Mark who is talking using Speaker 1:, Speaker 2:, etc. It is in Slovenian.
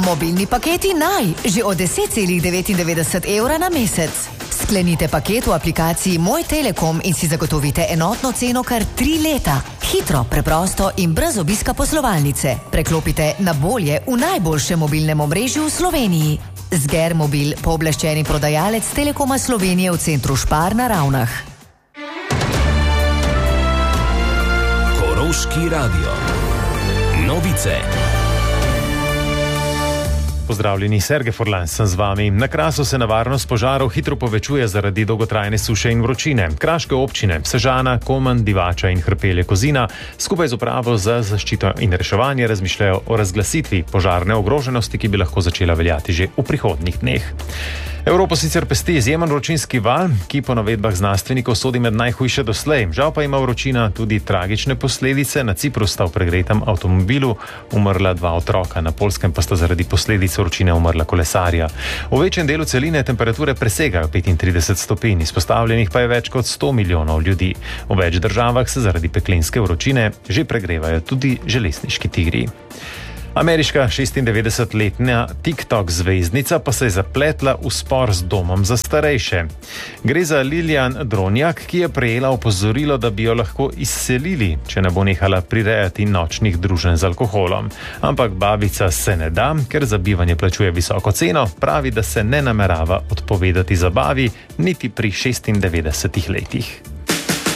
Speaker 1: Mobilni paketi že od 10,99 € na mesec. Sklenite paket v aplikaciji Moj Telekom in si zagotovite enotno ceno kar 3 leta. Hitro, preprosto in brez obiska poslovalnice. Preklopite na bolje v najboljšem mobilnem omrežju v Sloveniji. Zger Mobil, pooblaščeni prodajalec Telekoma Slovenije v centru Špar na Ravnah.
Speaker 2: Koroški radio. Novice.
Speaker 3: Pozdravljeni, Sergej Furlan sem z vami. Na Krasu se nevarnost požarov hitro povečuje zaradi dolgotrajne suše in vročine. Kraške občine Sežana, Komen, Divača in Hrpelje-Kozina skupaj z upravo za zaščito in reševanje razmišljajo o razglasitvi požarne ogroženosti, ki bi lahko začela veljati že v prihodnjih dneh. Evropo sicer pesti izjemen vročinski val, ki po navedbah znanstvenikov sodi med najhujše doslej. Žal pa ima vročina tudi tragične posledice. Na Cipru sta v pregretem avtomobilu umrla 2 otroka, na Poljskem pa sta zaradi posledic vročine umrla kolesarja. V večjem delu celine temperature presegajo 35 stopinj, izpostavljenih pa je več kot 100 milijonov ljudi. V več državah se zaradi peklenske vročine že pregrevajo tudi železniški tigri. Ameriška 96-letna TikTok zvezdnica pa se je zapletla v spor z domom za starejše. Gre za Lilian Dronjak, ki je prejela opozorilo, da bi jo lahko izselili, če ne bo nehala prirejati nočnih druženj z alkoholom. Ampak babica se ne da, ker za bivanje plačuje visoko ceno, pravi, da se ne namerava odpovedati zabavi niti pri 96 letih.